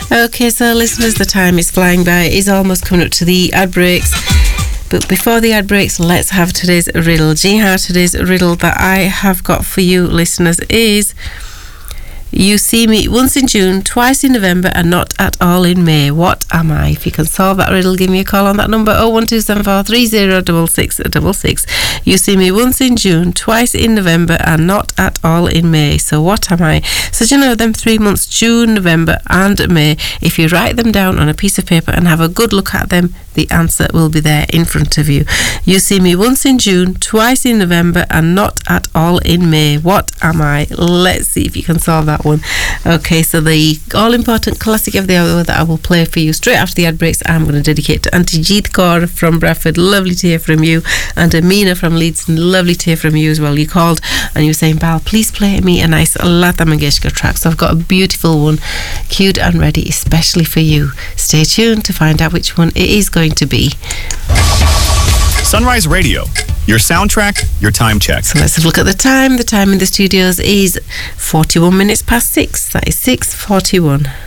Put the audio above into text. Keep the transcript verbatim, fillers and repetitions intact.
Okay, so listeners, the time is flying by. It is almost coming up to the ad breaks. But before the ad breaks, let's have today's riddle. Gee, how today's riddle that I have got for you, listeners, is... You see me once in June, twice in November, and not at all in May. What am I? If you can solve that riddle, give me a call on that number, oh one two seven four three zero six six six six. You see me once in June, twice in November, and not at all in May. So what am I? So do you know them three months, June, November, and May? If you write them down on a piece of paper and have a good look at them, the answer will be there in front of you. You see me once in June, twice in November, and not at all in May. What am I? Let's see if you can solve that one. Okay, so the all-important classic of the hour that I will play for you straight after the ad breaks, I'm going to dedicate to Auntie Jeet Kaur from Bradford. Lovely to hear from you. And Amina from Leeds, lovely to hear from you as well. You called and you were saying, Bal, please play me a nice Lata Mangeshkar track. So I've got a beautiful one queued and ready especially for you. Stay tuned to find out which one it is going to be. Sunrise Radio, your soundtrack, your time check. So let's have a look at the time. The time in the studios is forty-one minutes past six. That is six forty-one.